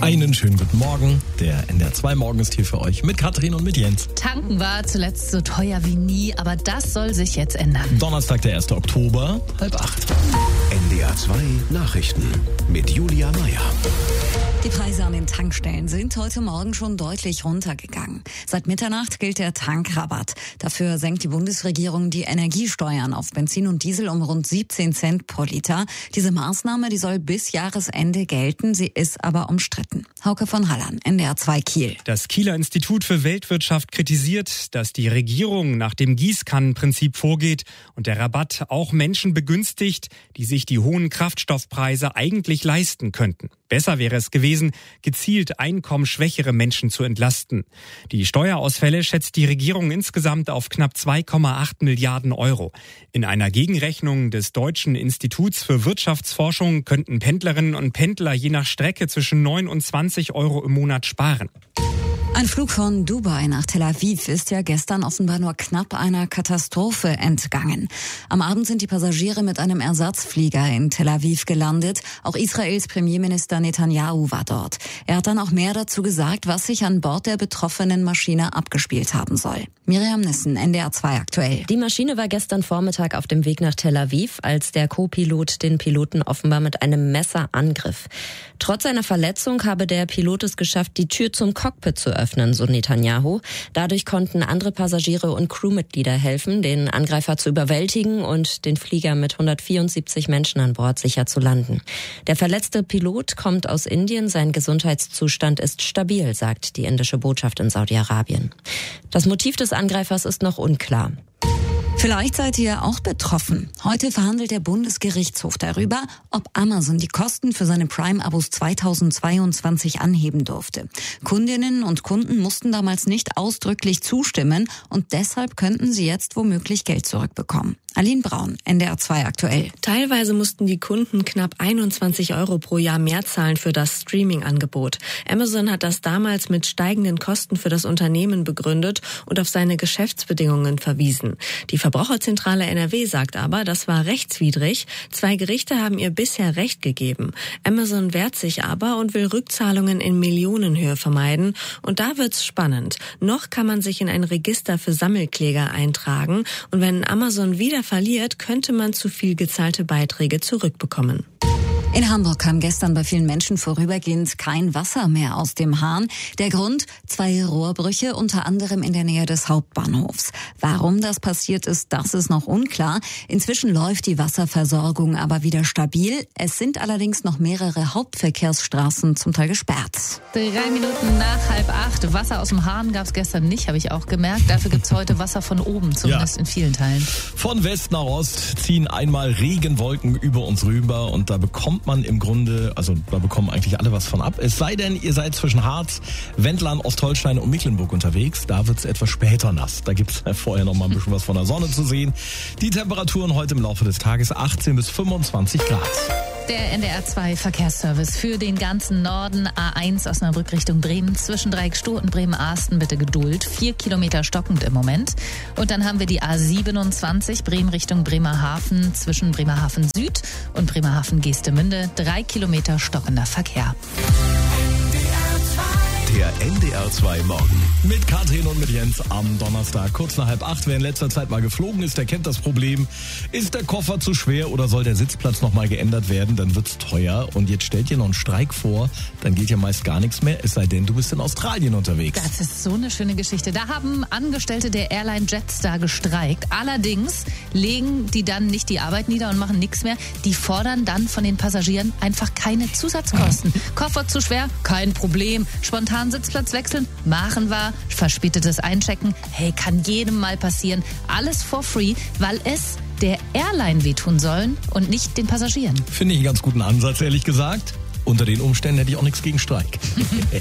Einen schönen guten Morgen. Der NDR 2 Morgen ist hier für euch mit Katrin und mit Jens. Tanken war zuletzt so teuer wie nie, aber das soll sich jetzt ändern. Donnerstag, der 1. Oktober, 7:30. NDR 2 Nachrichten mit Julia Meyer. Die Preise an den Tankstellen sind heute Morgen schon deutlich runtergegangen. Seit Mitternacht gilt der Tankrabatt. Dafür senkt die Bundesregierung die Energiesteuern auf Benzin und Diesel um rund 17 Cent pro Liter. Diese Maßnahme, die soll bis Jahresende gelten. Sie ist aber umstritten. Hauke von Hallan, NDR 2 Kiel. Das Kieler Institut für Weltwirtschaft kritisiert, dass die Regierung nach dem Gießkannenprinzip vorgeht und der Rabatt auch Menschen begünstigt, die sich die hohen Kraftstoffpreise eigentlich leisten könnten. Besser wäre es gewesen, gezielt einkommensschwächere Menschen zu entlasten. Die Steuerausfälle schätzt die Regierung insgesamt auf knapp 2,8 Milliarden Euro. In einer Gegenrechnung des Deutschen Instituts für Wirtschaftsforschung könnten Pendlerinnen und Pendler je nach Strecke zwischen 9 und 20 Euro im Monat sparen. Ein Flug von Dubai nach Tel Aviv ist ja gestern offenbar nur knapp einer Katastrophe entgangen. Am Abend sind die Passagiere mit einem Ersatzflieger in Tel Aviv gelandet. Auch Israels Premierminister Netanyahu war dort. Er hat dann auch mehr dazu gesagt, was sich an Bord der betroffenen Maschine abgespielt haben soll. Miriam Nissen, NDR 2 aktuell. Die Maschine war gestern Vormittag auf dem Weg nach Tel Aviv, als der Co-Pilot den Piloten offenbar mit einem Messer angriff. Trotz seiner Verletzung habe der Pilot es geschafft, die Tür zum Cockpit zu öffnen, so Netanyahu. Dadurch konnten andere Passagiere und Crewmitglieder helfen, den Angreifer zu überwältigen und den Flieger mit 174 Menschen an Bord sicher zu landen. Der verletzte Pilot kommt aus Indien, sein Gesundheitszustand ist stabil, sagt die indische Botschaft in Saudi-Arabien. Das Motiv des Angreifers ist noch unklar. Vielleicht seid ihr auch betroffen. Heute verhandelt der Bundesgerichtshof darüber, ob Amazon die Kosten für seine Prime-Abos 2022 anheben durfte. Kundinnen und Kunden mussten damals nicht ausdrücklich zustimmen und deshalb könnten sie jetzt womöglich Geld zurückbekommen. Aline Braun, NDR 2 aktuell. Teilweise mussten die Kunden knapp 21 Euro pro Jahr mehr zahlen für das Streaming-Angebot. Amazon hat das damals mit steigenden Kosten für das Unternehmen begründet und auf seine Geschäftsbedingungen verwiesen. Die Verbraucherzentrale NRW sagt aber, das war rechtswidrig. 2 Gerichte haben ihr bisher Recht gegeben. Amazon wehrt sich aber und will Rückzahlungen in Millionenhöhe vermeiden. Und da wird's spannend. Noch kann man sich in ein Register für Sammelkläger eintragen. Und wenn Amazon wieder verliert, könnte man zu viel gezahlte Beiträge zurückbekommen. In Hamburg kam gestern bei vielen Menschen vorübergehend kein Wasser mehr aus dem Hahn. Der Grund? 2 Rohrbrüche, unter anderem in der Nähe des Hauptbahnhofs. Warum das passiert ist, das ist noch unklar. Inzwischen läuft die Wasserversorgung aber wieder stabil. Es sind allerdings noch mehrere Hauptverkehrsstraßen zum Teil gesperrt. 3 Minuten nach 7:30. Wasser aus dem Hahn gab es gestern nicht, habe ich auch gemerkt. Dafür gibt es heute Wasser von oben, zumindest in vielen Teilen. Von West nach Ost ziehen einmal Regenwolken über uns rüber und da bekommen eigentlich alle was von ab. Es sei denn, ihr seid zwischen Harz, Wendland, Ostholstein und Mecklenburg unterwegs. Da wird es etwas später nass. Da gibt es vorher noch mal ein bisschen was von der Sonne zu sehen. Die Temperaturen heute im Laufe des Tages 18 bis 25 Grad. Der NDR 2 Verkehrsservice für den ganzen Norden. A1 Osnabrück Richtung Bremen. Zwischen Dreieckstuhl und Bremen-Arsten bitte Geduld. 4 Kilometer stockend im Moment. Und dann haben wir die A27 Bremen Richtung Bremerhaven. Zwischen Bremerhaven Süd und Bremerhaven Geestemünde. 3 Kilometer stockender Verkehr. Der NDR 2 Morgen. Mit Katrin und mit Jens am Donnerstag, kurz nach 7:30. Wer in letzter Zeit mal geflogen ist, der kennt das Problem. Ist der Koffer zu schwer oder soll der Sitzplatz nochmal geändert werden, dann wird's teuer. Und jetzt stellt ihr noch einen Streik vor, dann geht ja meist gar nichts mehr, es sei denn, du bist in Australien unterwegs. Das ist so eine schöne Geschichte. Da haben Angestellte der Airline Jetstar gestreikt. Allerdings legen die dann nicht die Arbeit nieder und machen nichts mehr. Die fordern dann von den Passagieren einfach keine Zusatzkosten. Koffer zu schwer? Kein Problem. Spontan Sitzplatz wechseln? Machen wir. Verspätetes Einchecken? Hey, kann jedem mal passieren. Alles for free, weil es der Airline wehtun sollen und nicht den Passagieren. Finde ich einen ganz guten Ansatz, ehrlich gesagt. Unter den Umständen hätte ich auch nichts gegen Streik.